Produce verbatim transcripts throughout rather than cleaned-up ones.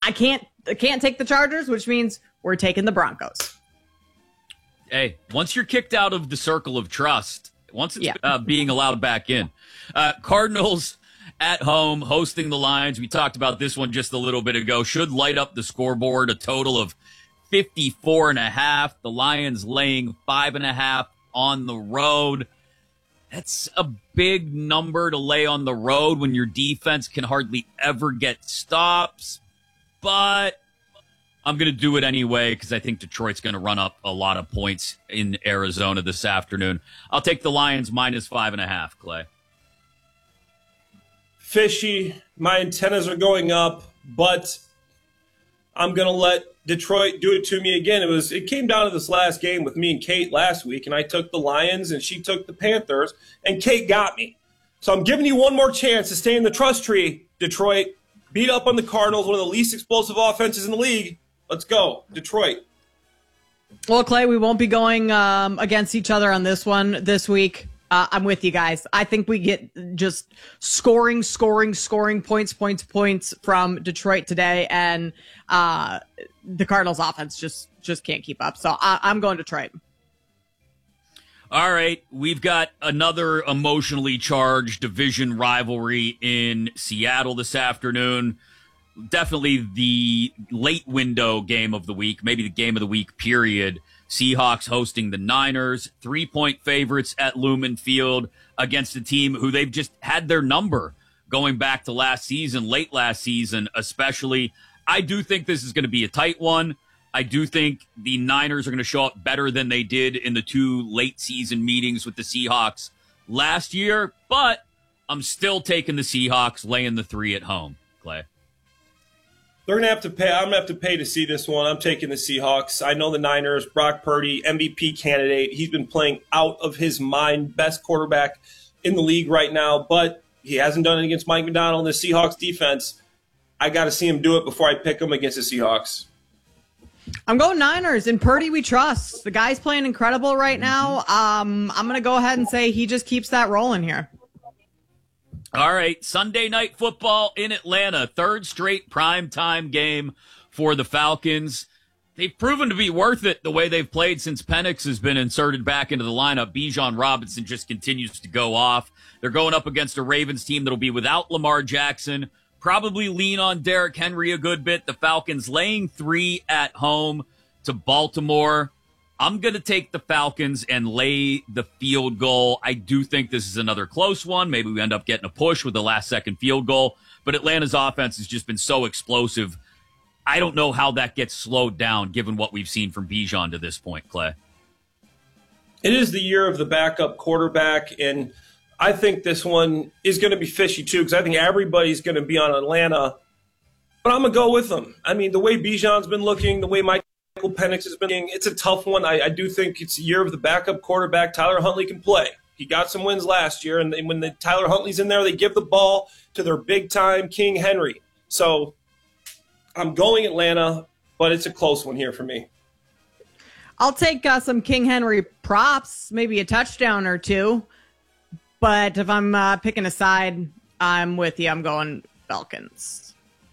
I can't I can't take the Chargers, which means we're taking the Broncos. Hey, once you're kicked out of the circle of trust, once it's yeah. uh, being allowed back in, uh, Cardinals at home hosting the Lions. We talked about this one just a little bit ago. Should light up the scoreboard. A total of fifty-four and a half. The Lions laying five and a half on the road. That's a big number to lay on the road when your defense can hardly ever get stops. But I'm going to do it anyway because I think Detroit's going to run up a lot of points in Arizona this afternoon. I'll take the Lions minus five and a half, Clay. Fishy. My antennas are going up, but I'm going to let Detroit do it to me again. It was it came down to this last game with me and Kate last week, and I took the Lions and she took the Panthers, and Kate got me. So I'm giving you one more chance to stay in the trust tree, Detroit. Beat up on the Cardinals, one of the least explosive offenses in the league. Let's go, Detroit. Well, Clay, we won't be going um, against each other on this one this week. Uh, I'm with you guys. I think we get just scoring, scoring, scoring points, points, points from Detroit today, and uh, the Cardinals' offense just just can't keep up. So I, I'm going Detroit. All right, we've got another emotionally charged division rivalry in Seattle this afternoon. Definitely the late window game of the week, maybe the game of the week, period. Seahawks hosting the Niners, three-point favorites at Lumen Field against a team who they've just had their number going back to last season, late last season especially. I do think this is going to be a tight one. I do think the Niners are going to show up better than they did in the two late season meetings with the Seahawks last year, but I'm still taking the Seahawks, laying the three at home, Clay. They're going to have to pay. I'm going to have to pay to see this one. I'm taking the Seahawks. I know the Niners. Brock Purdy, M V P candidate. He's been playing out of his mind. Best quarterback in the league right now, but he hasn't done it against Mike McDonald and the Seahawks defense. I got to see him do it before I pick him against the Seahawks. I'm going Niners. And Purdy, we trust. The guy's playing incredible right now. Um, I'm going to go ahead and say he just keeps that rolling here. All right, Sunday Night Football in Atlanta, third straight primetime game for the Falcons. They've proven to be worth it the way they've played since Penix has been inserted back into the lineup. Bijan Robinson just continues to go off. They're going up against a Ravens team that'll be without Lamar Jackson, probably lean on Derrick Henry a good bit. The Falcons laying three at home to Baltimore. I'm going to take the Falcons and lay the field goal. I do think this is another close one. Maybe we end up getting a push with the last-second field goal. But Atlanta's offense has just been so explosive. I don't know how that gets slowed down given what we've seen from Bijan to this point, Clay. It is the year of the backup quarterback, and I think this one is going to be fishy too because I think everybody's going to be on Atlanta. But I'm going to go with them. I mean, the way Bijan's been looking, the way Mike Penix has been. It's a tough one. I, I do think it's a year of the backup quarterback. Tyler Huntley can play. He got some wins last year, and when the Tyler Huntley's in there, they give the ball to their big-time King Henry. So I'm going Atlanta, but it's a close one here for me. I'll take uh, some King Henry props, maybe a touchdown or two. But if I'm uh, picking a side, I'm with you. I'm going Falcons.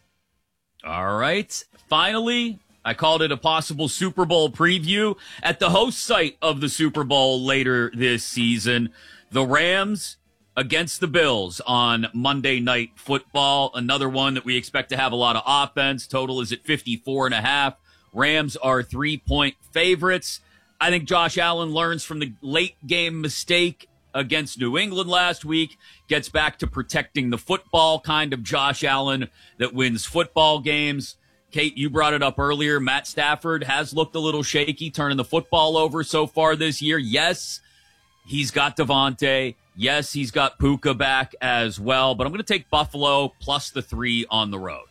All right. Finally, I called it a possible Super Bowl preview at the host site of the Super Bowl later this season. The Rams against the Bills on Monday Night Football. Another one that we expect to have a lot of offense. Total is at fifty-four and a half. Rams are three-point favorites. I think Josh Allen learns from the late game mistake against New England last week, gets back to protecting the football, kind of Josh Allen that wins football games. Kate, you brought it up earlier. Matt Stafford has looked a little shaky turning the football over so far this year. Yes, he's got Devontae. Yes, he's got Puka back as well. But I'm going to take Buffalo plus the three on the road.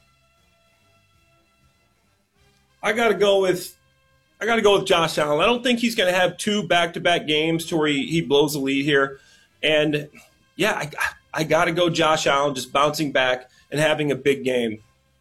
I got to go with I got to go with Josh Allen. I don't think he's going to have two back-to-back games to where he, he blows the lead here. And, yeah, I, I got to go Josh Allen just bouncing back and having a big game.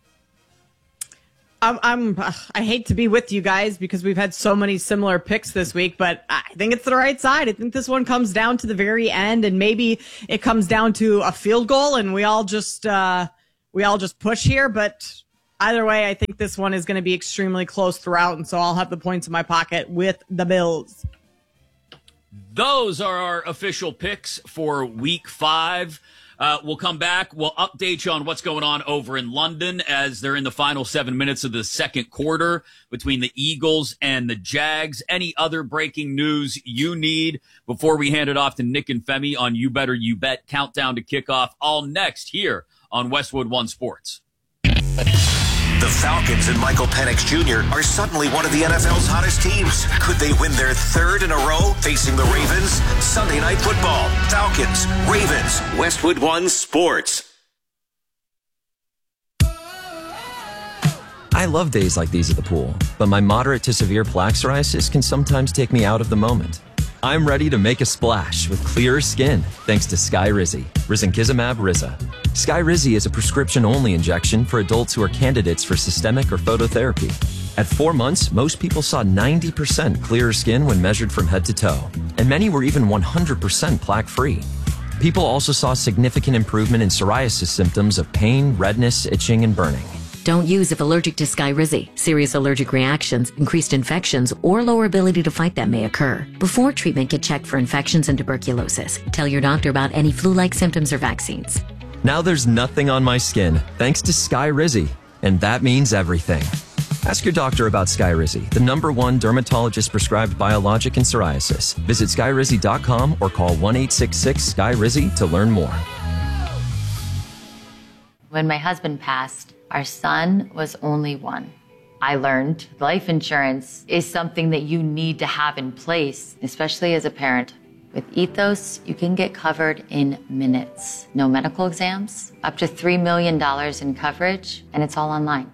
I'm, I'm, I hate to be with you guys because we've had so many similar picks this week, but I think it's the right side. I think this one comes down to the very end, and maybe it comes down to a field goal, and we all just, uh, we all just push here. But Either way, I think this one is going to be extremely close throughout, and so I'll have the points in my pocket with the Bills. Those are our official picks for week five. Uh, we'll come back. We'll update you on what's going on over in London as they're in the final seven minutes of the second quarter between the Eagles and the Jags. Any other breaking news you need before we hand it off to Nick and Femi on You Better You Bet Countdown to Kickoff, all next here on Westwood One Sports. The Falcons and Michael Penix Junior are suddenly one of the N F L's hottest teams. Could they win their third in a row facing the Ravens? Sunday Night Football. Falcons, Ravens, Westwood One Sports. I love days like these at the pool, but my moderate to severe plaque psoriasis can sometimes take me out of the moment. I'm ready to make a splash with clearer skin thanks to Skyrizi, risankizumab Riza. Skyrizi is a prescription-only injection for adults who are candidates for systemic or phototherapy. At four months, most people saw ninety percent clearer skin when measured from head to toe, and many were even one hundred percent plaque-free. People also saw significant improvement in psoriasis symptoms of pain, redness, itching, and burning. Don't use if allergic to Skyrizi. Serious allergic reactions, increased infections, or lower ability to fight them may occur. Before treatment, get checked for infections and tuberculosis. Tell your doctor about any flu-like symptoms or vaccines. Now there's nothing on my skin thanks to Skyrizi, and that means everything. Ask your doctor about Skyrizi, the number one dermatologist-prescribed biologic in psoriasis. Visit skyrizi dot com or call one eight six six Sky Rizi to learn more. When my husband passed, our son was only one. I learned life insurance is something that you need to have in place, especially as a parent. With Ethos, you can get covered in minutes. No medical exams, up to three million dollars in coverage, and it's all online.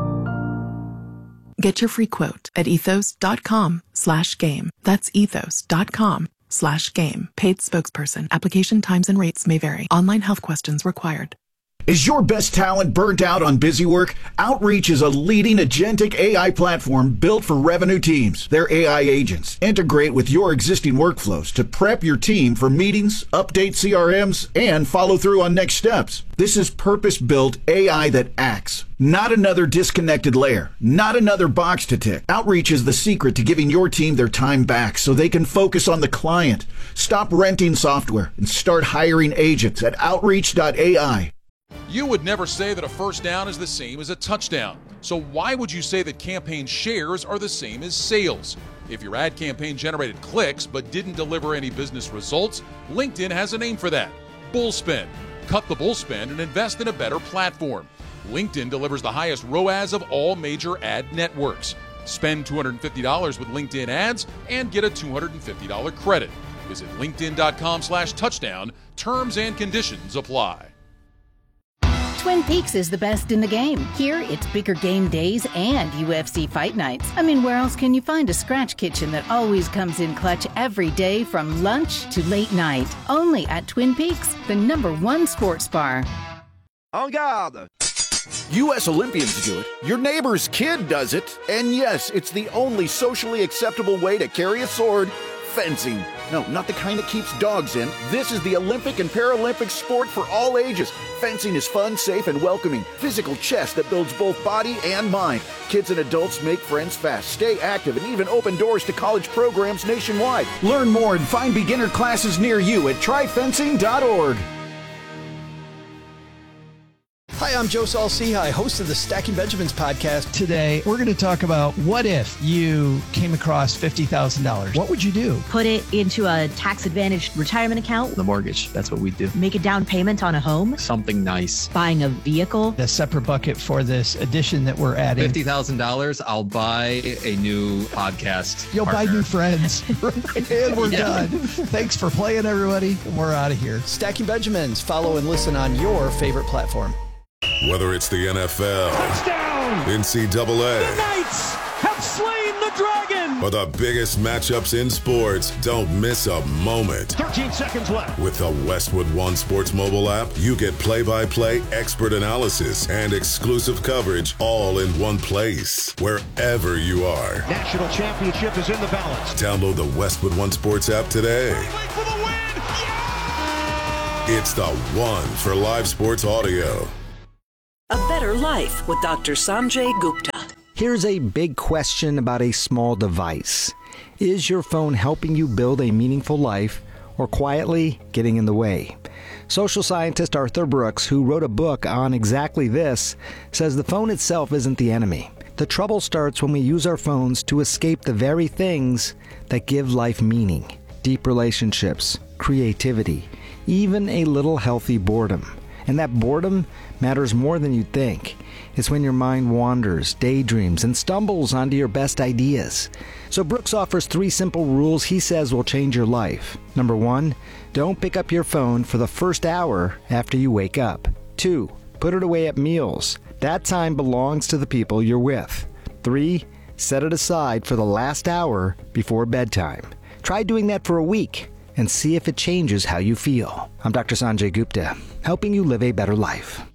Get your free quote at ethos.com slash game. That's ethos.com slash game. Paid spokesperson. Application times and rates may vary. Online health questions required. Is your best talent burnt out on busy work? Outreach is a leading agentic A I platform built for revenue teams. Their A I agents integrate with your existing workflows to prep your team for meetings, update C R Ms, and follow through on next steps. This is purpose-built A I that acts, not another disconnected layer, not another box to tick. Outreach is the secret to giving your team their time back so they can focus on the client. Stop renting software and start hiring agents at outreach dot A I. You would never say that a first down is the same as a touchdown. So why would you say that campaign shares are the same as sales? If your ad campaign generated clicks but didn't deliver any business results, LinkedIn has a name for that. Bullspend. Cut the bullspend and invest in a better platform. LinkedIn delivers the highest R O A S of all major ad networks. Spend two hundred fifty dollars with LinkedIn ads and get a two hundred fifty dollars credit. Visit linkedin.com slash touchdown. Terms and conditions apply. Twin Peaks is the best in the game. Here, it's bigger game days and U F C fight nights. I mean, where else can you find a scratch kitchen that always comes in clutch every day from lunch to late night? Only at Twin Peaks, the number one sports bar. En garde! U S Olympians do it, your neighbor's kid does it, and yes, it's the only socially acceptable way to carry a sword, fencing. No, not the kind that keeps dogs in. This is the Olympic and Paralympic sport for all ages. Fencing is fun, safe, and welcoming. Physical chess that builds both body and mind. Kids and adults make friends fast, stay active, and even open doors to college programs nationwide. Learn more and find beginner classes near you at try fencing dot org. Hi, I'm Joe Saul-Sehy, host of the Stacking Benjamins podcast. Today, we're going to talk about what if you came across fifty thousand dollars. What would you do? Put it into a tax-advantaged retirement account. The mortgage, that's what we do. Make a down payment on a home. Something nice. Buying a vehicle. A separate bucket for this addition that we're adding. fifty thousand dollars, I'll buy a new podcast You'll partner. buy new friends. And we're yeah. done. Thanks for playing, everybody. And we're out of here. Stacking Benjamins. Follow and listen on your favorite platform. Whether it's the N F L, touchdown, N C double A, the Knights have slain the dragon, or the biggest matchups in sports, don't miss a moment. thirteen seconds left. With the Westwood One Sports mobile app, you get play-by-play expert analysis and exclusive coverage all in one place, wherever you are. National championship is in the balance. Download the Westwood One Sports app today. For the win. Yeah! It's the one for live sports audio. A better better life with Doctor Sanjay Gupta. Here's a big question about a small device. Is your phone helping you build a meaningful life or quietly getting in the way? Social scientist Arthur Brooks, who wrote a book on exactly this, says the phone itself isn't the enemy. The trouble starts when we use our phones to escape the very things that give life meaning. Deep relationships, creativity, even a little healthy boredom. And that boredom matters more than you think. It's when your mind wanders, daydreams, and stumbles onto your best ideas. So Brooks offers three simple rules he says will change your life. Number one, don't pick up your phone for the first hour after you wake up. Two, put it away at meals. That time belongs to the people you're with. Three, set it aside for the last hour before bedtime. Try doing that for a week and see if it changes how you feel. I'm Doctor Sanjay Gupta, helping you live a better life.